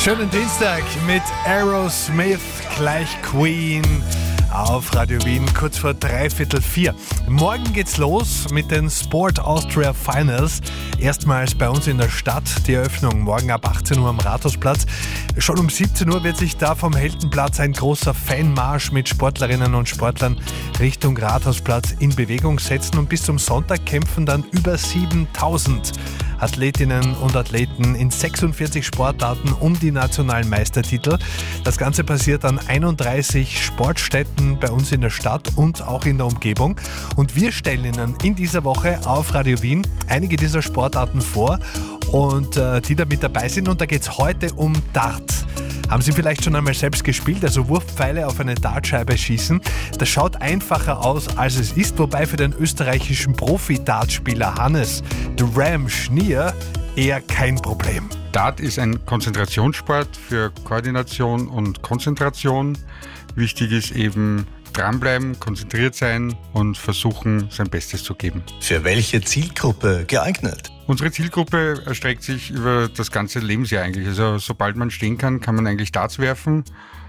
Schönen Dienstag mit Aerosmith, gleich Queen auf Radio Wien, kurz vor 3:45. Morgen geht's los mit den Sport Austria Finals. Erstmals bei uns in der Stadt die Eröffnung morgen ab 18 Uhr am Rathausplatz. Schon um 17 Uhr wird sich da vom Heldenplatz ein großer Fanmarsch mit Sportlerinnen und Sportlern Richtung Rathausplatz in Bewegung setzen und bis zum Sonntag kämpfen dann über 7000 Athletinnen und Athleten in 46 Sportarten um die nationalen Meistertitel. Das Ganze passiert an 31 Sportstätten bei uns in der Stadt und auch in der Umgebung. Und wir stellen Ihnen in dieser Woche auf Radio Wien einige dieser Sportarten vor und die da mit dabei sind. Und da geht es heute um Dart. Haben Sie vielleicht schon einmal selbst gespielt, also Wurfpfeile auf eine Dartscheibe schießen? Das schaut einfacher aus, als es ist, wobei für den österreichischen Profi-Dartspieler Hannes The Ram Schnier eher kein Problem. Dart ist ein Konzentrationssport für Koordination und Konzentration. Wichtig ist eben dranbleiben, konzentriert sein und versuchen, sein Bestes zu geben. Für welche Zielgruppe geeignet? Unsere Zielgruppe erstreckt sich über das ganze Lebensjahr eigentlich. Also sobald man stehen kann, kann man eigentlich Darts werfen.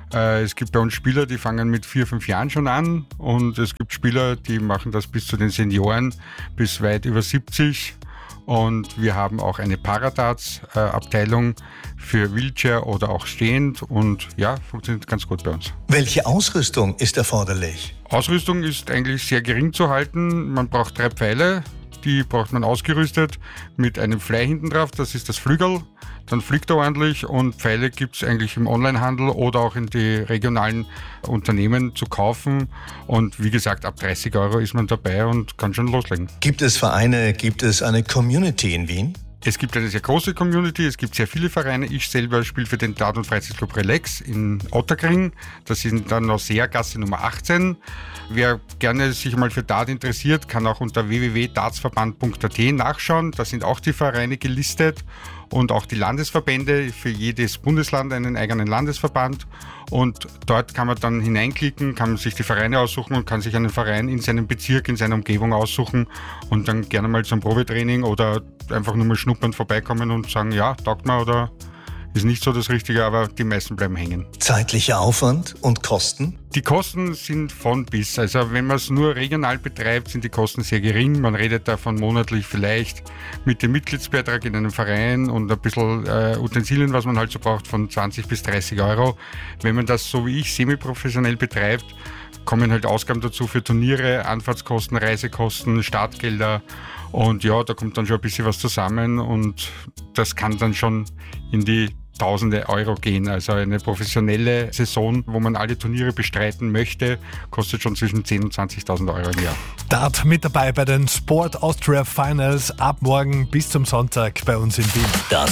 Es gibt bei uns Spieler, die fangen mit 4-5 Jahren schon an und es gibt Spieler, die machen das bis zu den Senioren, bis weit über 70. Und wir haben auch eine Paradarts-Abteilung für Wheelchair oder auch stehend und ja, funktioniert ganz gut bei uns. Welche Ausrüstung ist erforderlich? Ausrüstung ist eigentlich sehr gering zu halten. Man braucht 3 Pfeile, die braucht man ausgerüstet mit einem Fly hinten drauf, das ist das Flügel. Dann fliegt er ordentlich und Pfeile gibt es eigentlich im Onlinehandel oder auch in die regionalen Unternehmen zu kaufen. Und wie gesagt, ab 30 € ist man dabei und kann schon loslegen. Gibt es Vereine, gibt es eine Community in Wien? Es gibt eine sehr große Community, es gibt sehr viele Vereine. Ich selber spiele für den Dart- und Freizeitclub Relax in Ottakring. Das ist dann noch Seergasse Nummer 18. Wer gerne sich mal für Dart interessiert, kann auch unter www.dartsverband.at nachschauen. Da sind auch die Vereine gelistet und auch die Landesverbände, für jedes Bundesland einen eigenen Landesverband. Und dort kann man dann hineinklicken, kann man sich die Vereine aussuchen und kann sich einen Verein in seinem Bezirk, in seiner Umgebung aussuchen und dann gerne mal zum Probetraining oder einfach nur mal schnuppern vorbeikommen und sagen, ja, taugt mir oder ist nicht so das Richtige, aber die meisten bleiben hängen. Zeitlicher Aufwand und Kosten? Die Kosten sind von bis. Also wenn man es nur regional betreibt, sind die Kosten sehr gering. Man redet davon monatlich vielleicht mit dem Mitgliedsbeitrag in einem Verein und ein bisschen Utensilien, was man halt so braucht, von 20 bis 30 €. Wenn man das so wie ich semi-professionell betreibt, kommen halt Ausgaben dazu für Turniere, Anfahrtskosten, Reisekosten, Startgelder. Und ja, da kommt dann schon ein bisschen was zusammen und das kann dann schon in die Tausende Euro gehen. Also eine professionelle Saison, wo man alle Turniere bestreiten möchte, kostet schon zwischen 10.000 und 20.000 € im Jahr. Dart mit dabei bei den Sport Austria Finals ab morgen bis zum Sonntag bei uns in Wien. Das